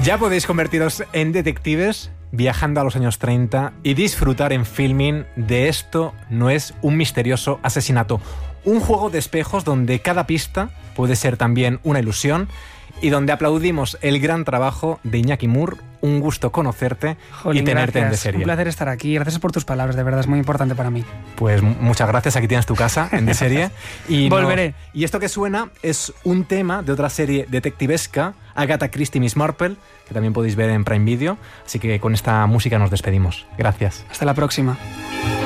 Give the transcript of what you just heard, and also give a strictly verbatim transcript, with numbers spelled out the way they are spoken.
Ya podéis convertiros en detectives viajando a los años treinta y disfrutar en Filmin de Esto no es un misterioso asesinato. Un juego de espejos donde cada pista puede ser también una ilusión y donde aplaudimos el gran trabajo de Iñaki Mur. Un gusto conocerte Jolín, y tenerte gracias. en De Serie. Un placer estar aquí. Gracias por tus palabras, de verdad es muy importante para mí. Pues muchas gracias, aquí tienes tu casa en De Serie. Y Volveré. No, y esto que suena es un tema de otra serie detectivesca, Agatha Christie Miss Marple, que también podéis ver en Prime Video. Así que con esta música nos despedimos. Gracias. Hasta la próxima.